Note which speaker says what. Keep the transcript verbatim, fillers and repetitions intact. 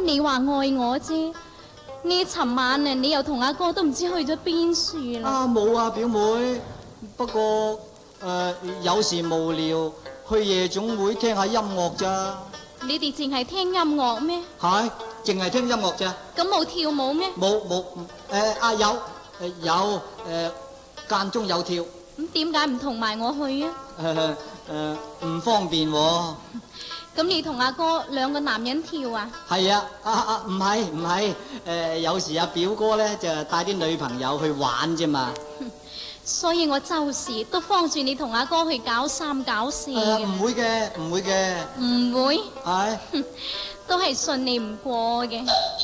Speaker 1: 你話愛我啫。呢尋晚啊，你又同阿哥都唔知去咗邊處啦。
Speaker 2: 啊冇啊，表妹。不過誒、呃、有時無聊去夜總會聽下音樂咋。
Speaker 1: 你哋淨係聽音樂咩？
Speaker 2: 係，淨係聽音樂咋。
Speaker 1: 咁冇跳舞咩？
Speaker 2: 冇冇誒啊有誒、呃、有誒、呃、間中有跳。
Speaker 1: 咁點解唔同埋我去啊？
Speaker 2: 誒誒唔方便喎、啊。
Speaker 1: 咁你同阿哥兩個男人跳啊？
Speaker 2: 係啊，啊啊唔係唔係，誒有時阿表哥咧就帶啲女朋友去玩啫嘛。
Speaker 1: 所以我周時都幫住你同阿哥去搞三搞四嘅。
Speaker 2: 唔會嘅，唔會嘅。
Speaker 1: 唔會？
Speaker 2: 係。
Speaker 1: 都係信你唔過嘅。